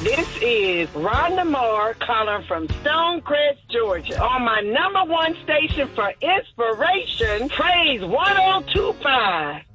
This is Rhonda Moore calling from Stonecrest, Georgia. On my number one station for inspiration, Praise 102.5.